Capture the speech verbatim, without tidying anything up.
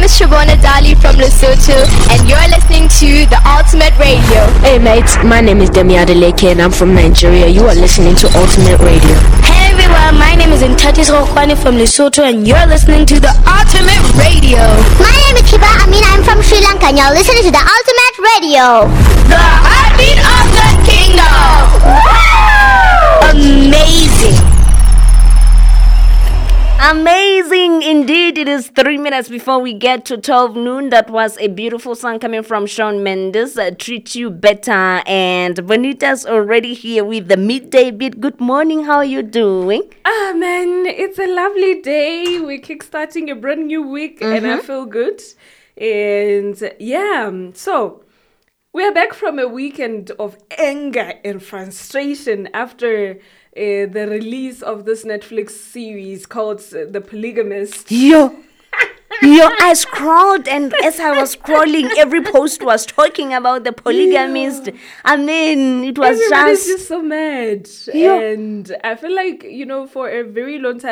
is Shabona Dali from Lesotho, and you're listening to The Ultimate Radio. Hey mates, my name is Demi Adeleke and I'm from Nigeria. You are listening to Ultimate Radio. Hey everyone, my name is Ntatis Rokwani from Lesotho and you're listening to The Ultimate Radio. My name is Kiba Amina, I'm from Sri Lanka and you're listening to The Ultimate Radio. The heartbeat of the kingdom! Amazing! Amazing indeed. It is three minutes before we get to twelve noon. That was a beautiful song coming from Shawn Mendes, uh, Treat You Better. And Bonita's already here with the midday beat. Good morning. How are you doing? Ah, man, it's a lovely day. We're kickstarting a brand new week mm-hmm. and I feel good. And yeah, so we're back from a weekend of anger and frustration after Uh, the release of this Netflix series called uh, The Polygamist. Yo, yo, I scrolled and as I was scrolling, every post was talking about the polygamist. Yeah. I mean, it was Everybody's just... just so mad. Yo. And I feel like, you know, for a very long time,